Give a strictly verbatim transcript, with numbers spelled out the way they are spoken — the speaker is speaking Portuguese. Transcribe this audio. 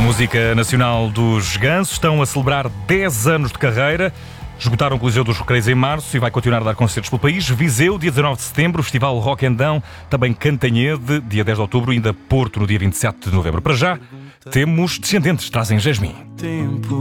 Música nacional dos Gansos, estão a celebrar dez anos de carreira. Esgotaram o Coliseu dos Recreios em março e vai continuar a dar concertos pelo país. Viseu, dia dezanove de setembro, Festival Rock'n'Down, também Cantanhede, dia dez de outubro, e ainda Porto, no dia vinte e sete de novembro. Para já, temos Descendentes, trazem Jasmim.